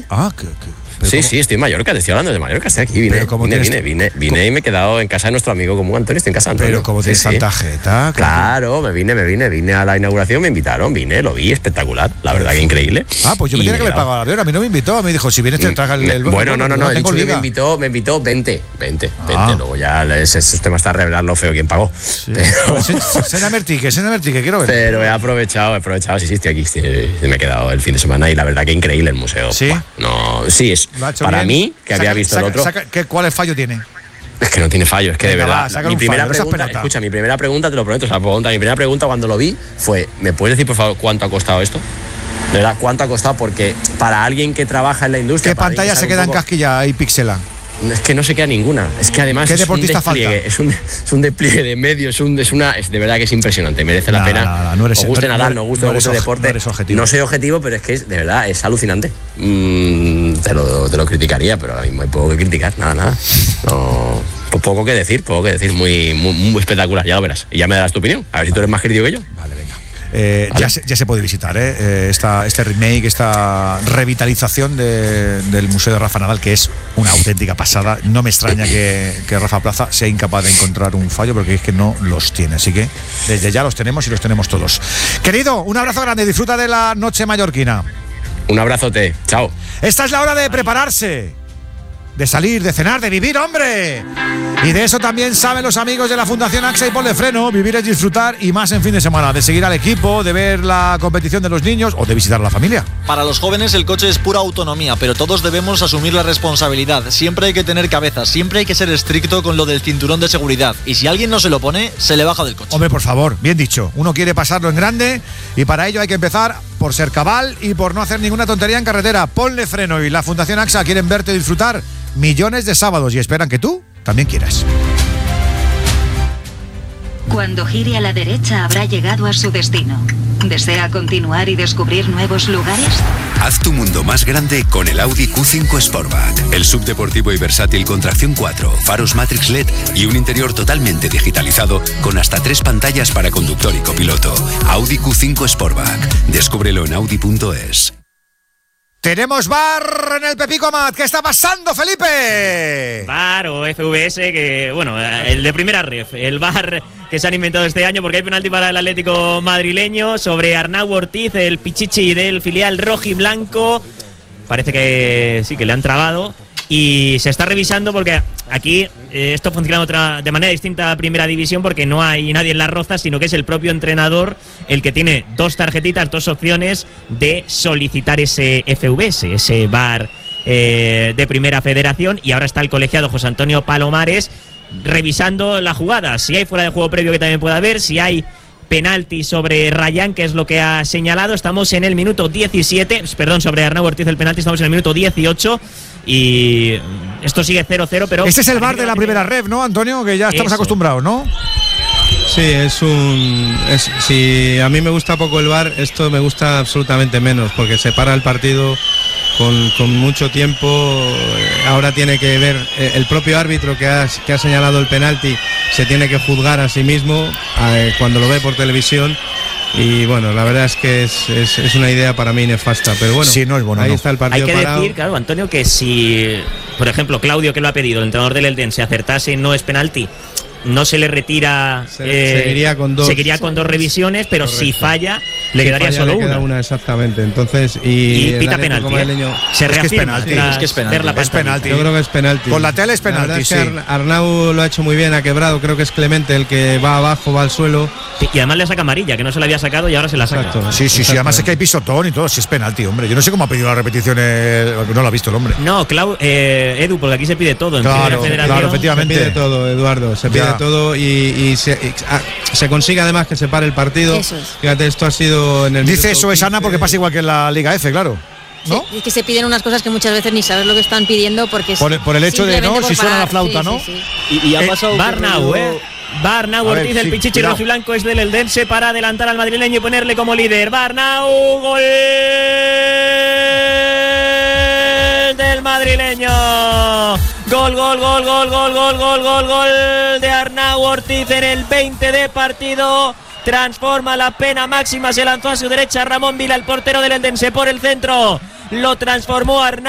Sí, estoy en Mallorca, te estoy hablando de Mallorca, estoy aquí, vine y me he quedado en casa de nuestro amigo común Antonio, estoy en casa de Antonio. Pero como tienes tanta jeta. Claro, me vine a la inauguración, me invitaron, lo vi, espectalular, la verdad que increíble. Pues yo me tenía que haber pagado el avión, a mí no me invitó, me dijo, si vienes te traga el Bueno, no, he dicho que me invitó, vente, luego ya ese tema está a revelar lo feo quién pagó. Sí. Séname el ticket, quiero ver. Pero he aprovechado, sí, estoy aquí, me he quedado el fin de semana y la verdad que increíble el museo. ¿Sí? Sí, es para mí, que había visto el otro. ¿Cuál fallo tiene? Es que no tiene fallo, es que venga, de verdad. Mi primera pregunta, te lo prometo, mi primera pregunta cuando lo vi fue: ¿me puedes decir por favor cuánto ha costado esto? De verdad, ¿cuánto ha costado? Porque para alguien que trabaja en la industria. ¿Qué pantalla se queda en casquilla y pixela? Es que no se queda ninguna. Es que además ¿Qué deportista falta? Es un despliegue de medios, de verdad que es impresionante, merece la pena. No eres, os guste nadar, no guste el deporte. No soy objetivo, pero es que de verdad es alucinante. Te lo criticaría, pero ahora mismo hay poco que criticar, nada. No, pues poco que decir, muy espectacular, ya lo verás. Y ya me darás tu opinión, a ver si tú eres más crítico que yo. Vale, venga. Ya se puede visitar este remake, esta revitalización del Museo de Rafa Nadal, que es una auténtica pasada. No me extraña que Rafa Plaza sea incapaz de encontrar un fallo, porque es que no los tiene, así que desde ya los tenemos y los tenemos todos. Querido, un abrazo grande, disfruta de la noche mallorquina. Un abrazote, chao. Esta es la hora de prepararse, de salir, de cenar, de vivir, ¡hombre! Y de eso también saben los amigos de la Fundación AXA y Ponle Freno. Vivir es disfrutar, y más en fin de semana, de seguir al equipo, de ver la competición de los niños o de visitar a la familia. Para los jóvenes el coche es pura autonomía, pero todos debemos asumir la responsabilidad. Siempre hay que tener cabeza, siempre hay que ser estricto con lo del cinturón de seguridad. Y si alguien no se lo pone, se le baja del coche. Hombre, por favor, bien dicho. Uno quiere pasarlo en grande y para ello hay que empezar por ser cabal y por no hacer ninguna tontería en carretera. Ponle Freno y la Fundación AXA quieren verte disfrutar millones de sábados y esperan que tú también quieras. Cuando gire a la derecha habrá llegado a su destino. ¿Desea continuar y descubrir nuevos lugares? Haz tu mundo más grande con el Audi Q5 Sportback. El subdeportivo y versátil con tracción 4, faros Matrix LED y un interior totalmente digitalizado con hasta 3 pantallas para conductor y copiloto. Audi Q5 Sportback. Descúbrelo en audi.es. Tenemos bar en el Pepico Amat. ¿Qué está pasando, Felipe? Bar o FVS, que bueno, el de primera ref, el bar que se han inventado este año, porque hay penalti para el Atlético madrileño sobre Arnau Ortiz, el pichichi del filial rojiblanco. Parece que sí, que le han trabado y se está revisando porque aquí esto funciona de manera distinta a Primera División, porque no hay nadie en las rozas, sino que es el propio entrenador el que tiene 2 tarjetitas, 2 opciones de solicitar ese FVS, ese VAR de Primera Federación, y ahora está el colegiado José Antonio Palomares revisando la jugada, si hay fuera de juego previo que también pueda haber, si hay penalti sobre Rayán, que es lo que ha señalado. Estamos en el minuto 17, perdón, sobre Arnau Ortiz el penalti, estamos en el minuto 18 y esto sigue 0-0, pero... Ese es el VAR de la primera ref, ¿no, Antonio? Que ya estamos acostumbrados, ¿no? Sí, si a mí me gusta poco el VAR, esto me gusta absolutamente menos, porque separa el partido con mucho tiempo. Ahora tiene que ver el propio árbitro que ha señalado el penalti, se tiene que juzgar a sí mismo cuando lo ve por televisión. Y bueno, la verdad es que es una idea para mí nefasta, pero bueno, sí, no es bueno, ahí está el partido parado. Hay que parado. decir, claro, Antonio, que si, por ejemplo, Claudio, que lo ha pedido, el entrenador del Elden, se acertase no es penalti, no se le retira, seguiría con 2 revisiones, pero correcto. Si falla le quedaría solo una. Exactamente, entonces y pita penalti, se reafirma, es que es penalti. Yo creo que es penalti. Con la tele es penalti, la es que Arnau lo ha hecho muy bien, ha quebrado, creo que es Clemente el que va abajo, va al suelo. Y además le saca amarilla, que no se la había sacado y ahora se la saca. Exacto, sí, además es que hay pisotón y todo, si es penalti, hombre. Yo no sé cómo ha pedido la repetición, no lo ha visto el hombre. No, Edu, porque aquí se pide todo. Claro, efectivamente. Se pide todo, Eduardo, se pide todo y se consigue además que se pare el partido. Eso es. Fíjate, esto ha sido en el... Dice eso es Ana porque pasa igual que en la Liga F, claro. ¿No? Sí, y que se piden unas cosas que muchas veces ni sabes lo que están pidiendo porque por el hecho de no, si suena la flauta, ¿no? Sí. Y ha pasado Barnau Ortiz, el pichichi rojiblanco es del Eldense para adelantar al madrileño y ponerle como líder. Barnau, gol del madrileño. Gol de Arnau Ortiz en el 20 de partido. Transforma la pena máxima, se lanzó a su derecha Ramón Vila, el portero del Eldense, por el centro. Lo transformó Arnau.